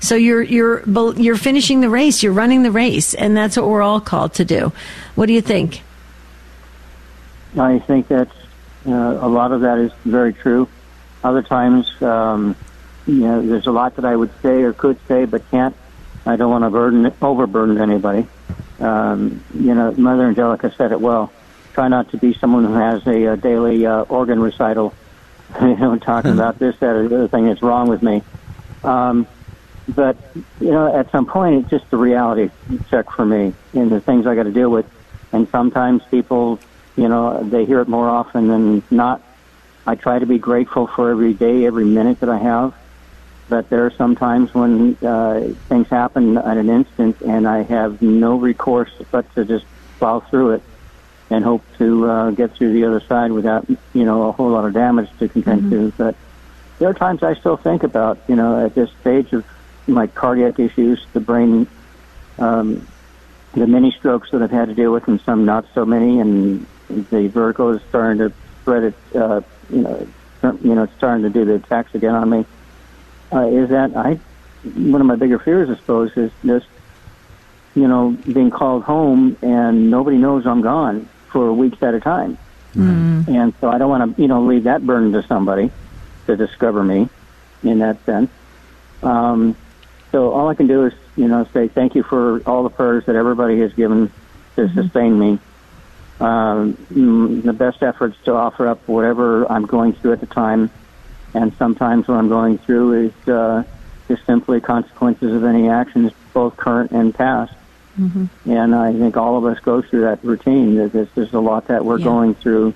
So you're finishing the race. You're running the race, and that's what we're all called to do. What do you think? I think that's a lot of that is very true. Other times, there's a lot that I would say or could say but can't. I don't want to overburden anybody. Mother Angelica said it well. Try not to be someone who has a daily organ recital, talking about this, that, or the other thing that's wrong with me. But, at some point, it's just the reality check for me and the things I got to deal with. And sometimes people, they hear it more often than not. I try to be grateful for every day, every minute that I have. But there are some times when things happen at an instant and I have no recourse but to just plow through it and hope to get through the other side without, a whole lot of damage to contend to. But there are times I still think about, at this stage of my cardiac issues, the brain, the many strokes that I've had to deal with and some not so many, and the vertigo is starting to spread it, it's starting to do the attacks again on me. One of my bigger fears, I suppose, is just, being called home and nobody knows I'm gone for weeks at a time. And so I don't want to, leave that burden to somebody to discover me in that sense. So all I can do is, say thank you for all the prayers that everybody has given to sustain me. The best efforts to offer up whatever I'm going through at the time. And sometimes what I'm going through is just simply consequences of any actions, both current and past. And I think all of us go through that routine. There's a lot that we're going through.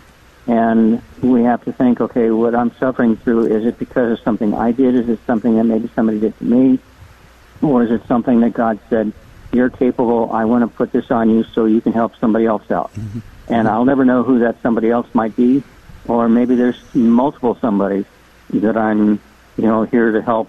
And we have to think, okay, what I'm suffering through, is it because of something I did? Is it something that maybe somebody did to me? Or is it something that God said, you're capable, I want to put this on you so you can help somebody else out? And I'll never know who that somebody else might be. Or maybe there's multiple somebodies that I'm, here to help,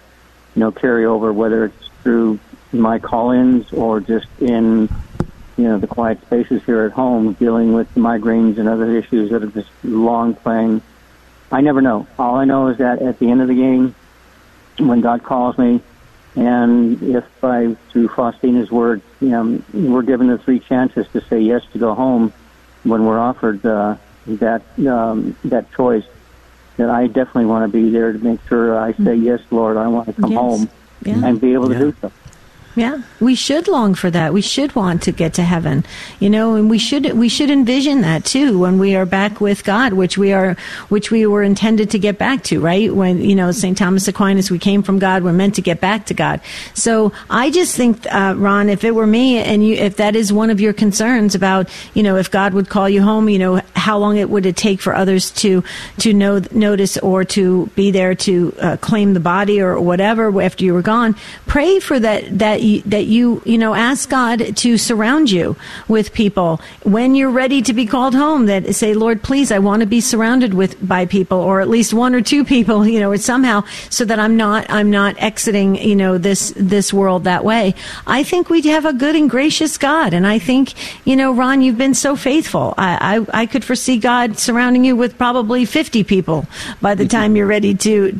carry over, whether it's through my call-ins or just in, the quiet spaces here at home, dealing with migraines and other issues that are just long playing. I never know. All I know is that at the end of the game, when God calls me, and if through Faustina's words, we're given the 3 chances to say yes to go home when we're offered that choice, that I definitely want to be there to make sure I say, yes, Lord, I want to come home and be able to do so. Yeah, we should long for that. We should want to get to heaven, and we should envision that too when we are back with God, which we were intended to get back to, right? When, St. Thomas Aquinas, we came from God, we're meant to get back to God. So I just think, Ron, if it were me and if that is one of your concerns about, if God would call you home, how long would it take for others to notice or to be there to claim the body or whatever after you were gone, pray for that you ask God to surround you with people when you're ready to be called home, that say, Lord, please, I want to be surrounded by people, or at least 1 or 2 people, somehow, so that I'm not exiting, this world that way. I think we have a good and gracious God. And I think, Ron, you've been so faithful. I could foresee God surrounding you with probably 50 people by the time you're ready to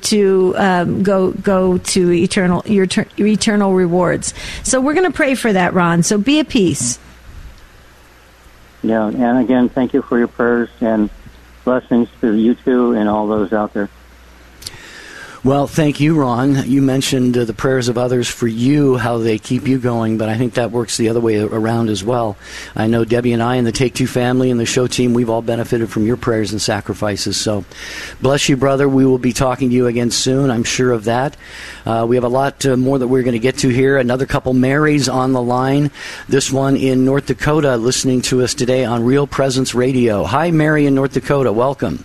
go to your eternal rewards. So we're going to pray for that, Ron. So be at peace. Yeah, and again, thank you for your prayers and blessings to you two and all those out there. Well, thank you, Ron. You mentioned the prayers of others for you, how they keep you going, but I think that works the other way around as well. I know Debbie and I and the Take Two family and the show team, we've all benefited from your prayers and sacrifices. So bless you, brother. We will be talking to you again soon, I'm sure of that. We have a lot more that we're going to get to here. Another couple Marys on the line. This one in North Dakota listening to us today on Real Presence Radio. Hi, Mary in North Dakota. Welcome.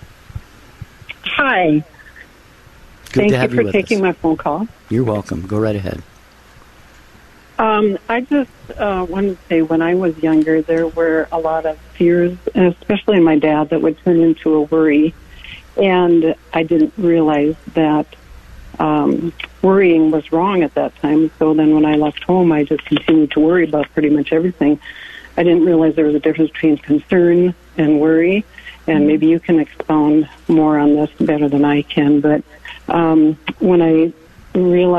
Hi. Good Thank you for taking my phone call. You're welcome. Go right ahead. I just wanted to say, when I was younger, there were a lot of fears, especially in my dad, that would turn into a worry. And I didn't realize that worrying was wrong at that time. So then when I left home, I just continued to worry about pretty much everything. I didn't realize there was a difference between concern and worry. And maybe you can expound more on this better than I can. But when I realized